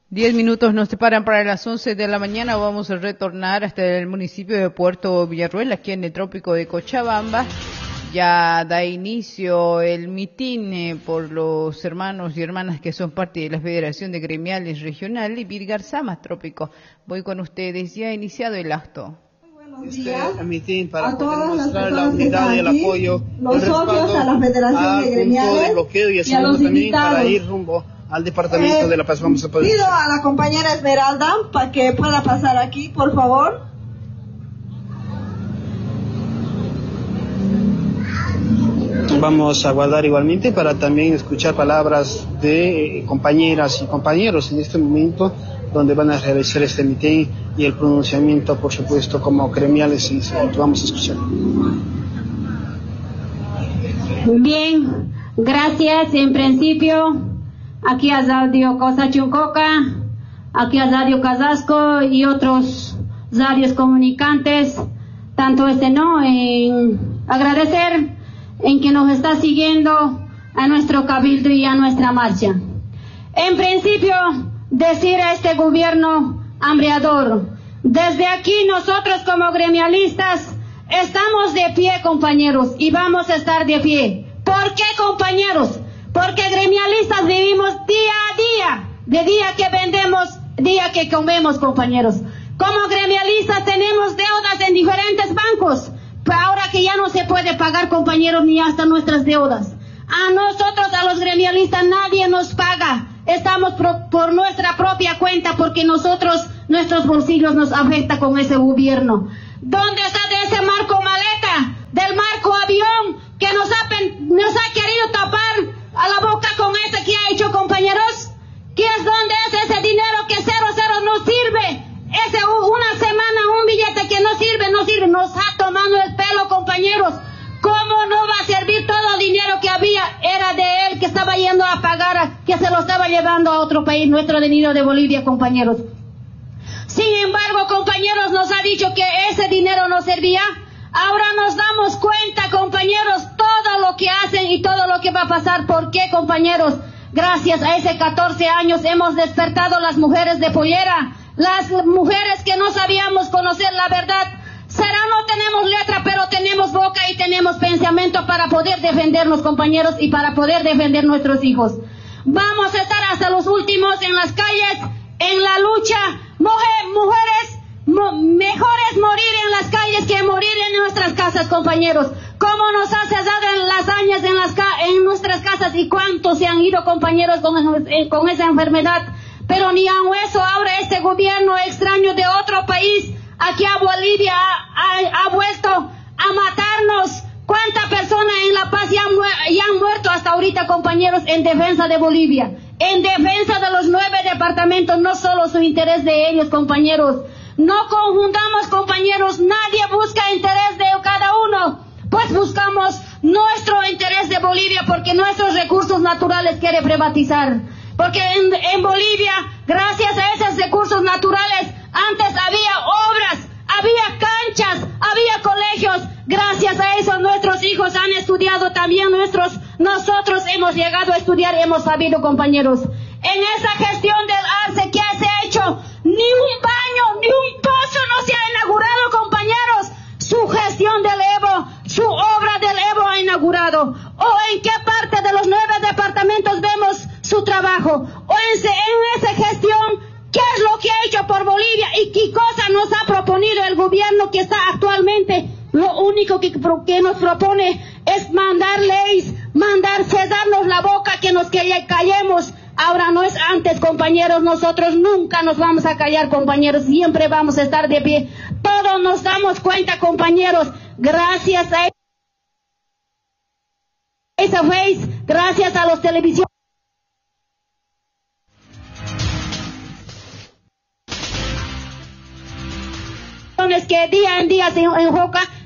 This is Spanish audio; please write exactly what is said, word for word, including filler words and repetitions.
Diez minutos nos separan para las once de la mañana. Vamos a retornar hasta el municipio de Puerto Villarruel, aquí en el trópico de Cochabamba. Ya da inicio el mitin eh, por los hermanos y hermanas que son parte de la Federación de Gremiales Regional y Virgarzama Trópico. Voy con ustedes, ya ha iniciado el acto. Este mitin para poder mostrar la unidad y el apoyo, los socios a la Federación de Gremiales de bloqueo y, y a los también invitados. Para ir rumbo al Departamento eh, de la Paz. Vamos a poder... Pido a la compañera Esmeralda para que pueda pasar aquí, por favor. Vamos a guardar igualmente para también escuchar palabras de compañeras y compañeros en este momento, donde van a realizar este mitin y el pronunciamiento, por supuesto, como gremiales. Y vamos a escuchar. Bien, gracias. En principio, aquí a Radio Cosa Chuncoca, aquí a Radio Casasco y otros radios comunicantes, tanto este no, en agradecer en que nos está siguiendo a nuestro cabildo y a nuestra marcha. En principio, decir a este gobierno hambreador, desde aquí nosotros como gremialistas estamos de pie, compañeros, y vamos a estar de pie. ¿Por qué, compañeros? Porque gremialistas vivimos día a día, de día que vendemos, día que comemos, compañeros. Como gremialistas tenemos deudas en diferentes bancos, ahora que ya no se puede pagar, compañeros, ni hasta nuestras deudas. A nosotros, a los gremialistas, nadie nos paga. Estamos pro, por nuestra propia cuenta, porque nosotros, nuestros bolsillos nos afecta con ese gobierno. ¿Dónde está de ese marco maleta, del marco avión, que nos ha, nos ha querido tapar a la boca con ese que ha hecho, compañeros? ¿Qué es dónde es ese dinero que cero cero no sirve? Ese una semana un billete que no sirve, no sirve, nos ha tomado el pelo, compañeros. ¿Cómo no va a servir todo el dinero que había? Era de él, que estaba yendo a pagar, que se lo estaba llevando a otro país, nuestro dinero de Bolivia, compañeros. Sin embargo, compañeros, nos ha dicho que ese dinero no servía. Ahora nos damos cuenta, compañeros, todo lo que hacen y todo lo que va a pasar. ¿Por qué, compañeros? Gracias a ese catorce años hemos despertado las mujeres de pollera, las mujeres que no sabíamos conocer la verdad. Será no tenemos letra, pero tenemos boca y tenemos pensamiento para poder defendernos, compañeros, y para poder defender nuestros hijos. Vamos a estar hasta los últimos en las calles, en la lucha. Mujer, mujeres, mo, mejor es morir en las calles que morir en nuestras casas, compañeros. ¿Cómo nos ha cesado en las años en, las, en nuestras casas y cuántos se han ido, compañeros, con, con esa enfermedad? Pero ni aun eso, ahora este gobierno extraño de otro país, aquí a Bolivia, ha, ha, ha vuelto a matarnos. ¿Cuántas personas en La Paz ya han, ya han muerto hasta ahorita, compañeros, en defensa de Bolivia? En defensa de los nueve departamentos, no solo su interés de ellos, compañeros. No conjuntamos, compañeros, nadie busca interés de cada uno, pues buscamos nuestro interés de Bolivia, porque nuestros recursos naturales quiere privatizar. Porque en, en Bolivia, gracias a esos recursos naturales, antes había obras, había canchas, había colegios. Gracias a eso nuestros hijos han estudiado también, nuestros, nosotros hemos llegado a estudiar y hemos sabido, compañeros. En esa gestión del ARCE, ¿qué se ha hecho? Ni un baño, ni un pozo no se ha inaugurado, compañeros. Su gestión del Evo, su obra del Evo ha inaugurado. ¿O en qué parte de los nueve departamentos vemos su trabajo? ¿O en, en esa gestión, qué es lo que ha hecho por Bolivia y qué cosa nos ha proponido el gobierno que está actualmente? Lo único que, que nos propone es mandar leyes, mandar cesarnos la boca, que nos que callemos. Ahora no es antes, compañeros, nosotros nunca nos vamos a callar, compañeros, siempre vamos a estar de pie. Todos nos damos cuenta, compañeros, gracias a esa face, gracias a los televisiones que día en día se enfoca